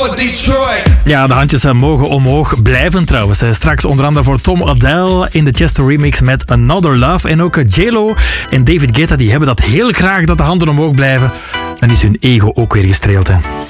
for Detroit. Ja, de handjes mogen omhoog blijven trouwens. Straks onder andere voor Tom Odell in de Chesto remix met Another Love. En ook J-Lo en David Guetta die hebben dat heel graag, dat de handen omhoog blijven. Dan is hun ego ook weer gestreeld, hè.